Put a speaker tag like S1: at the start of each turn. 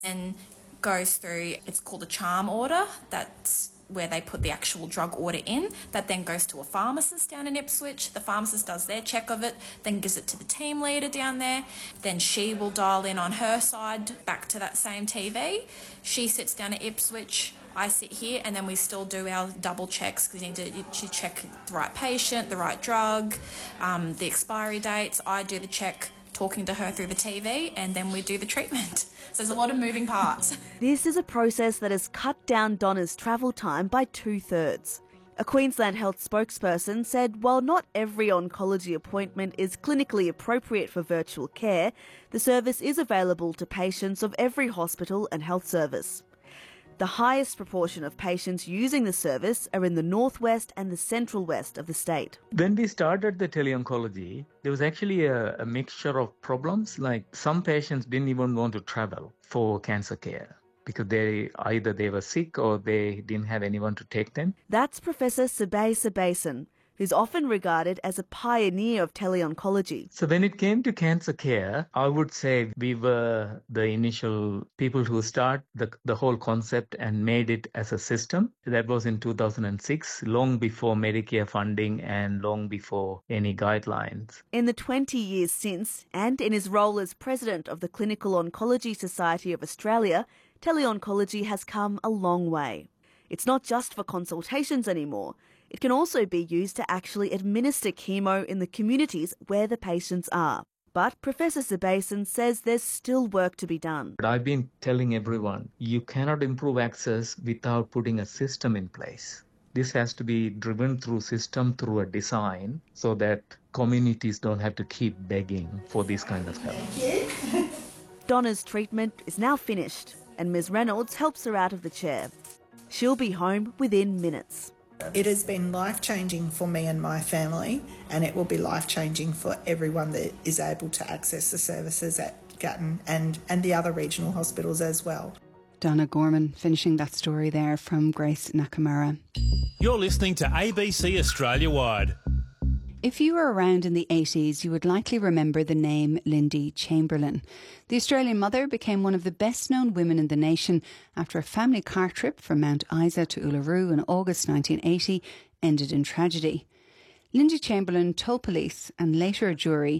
S1: and goes through, it's called a charm order. That's where they put the actual drug order in. That then goes to a pharmacist down in Ipswich. The pharmacist does their check of it, then gives it to the team leader down there. Then she will dial in on her side back to that same TV. She sits down at Ipswich, I sit here, and then we still do our double checks because you need to check the right patient, the right drug, the expiry dates. I do the check talking to her through the TV, and then we do the treatment. So there's a lot of moving parts.
S2: This is a process that has cut down Donna's travel time by 2/3. A Queensland Health spokesperson said while not every oncology appointment is clinically appropriate for virtual care, the service is available to patients of every hospital and health service. The highest proportion of patients using the service are in the northwest and the central west of the state.
S3: When we started the teleoncology, there was actually a mixture of problems. Like some patients didn't even want to travel for cancer care because either they were sick or they didn't have anyone to take them.
S2: That's Professor Sibae Sabason, who's often regarded as a pioneer of teleoncology.
S3: So when it came to cancer care, I would say we were the initial people who started the whole concept and made it as a system. That was in 2006, long before Medicare funding and long before any guidelines.
S2: In the 20 years since, and in his role as president of the Clinical Oncology Society of Australia, teleoncology has come a long way. It's not just for consultations anymore. It can also be used to actually administer chemo in the communities where the patients are. But Professor Sabason says there's still work to be done.
S3: But I've been telling everyone, you cannot improve access without putting a system in place. This has to be driven through a design so that communities don't have to keep begging for this kind of help.
S2: Donna's treatment is now finished and Ms Reynolds helps her out of the chair. She'll be home within minutes.
S4: It has been life-changing for me and my family, and it will be life-changing for everyone that is able to access the services at Gatton and the other regional hospitals as well.
S5: Donna Gorman finishing that story there from Grace Nakamura.
S6: You're listening to ABC Australia Wide.
S5: If you were around in the 80s, you would likely remember the name Lindy Chamberlain. The Australian mother became one of the best-known women in the nation after a family car trip from Mount Isa to Uluru in August 1980 ended in tragedy. Lindy Chamberlain told police and later a jury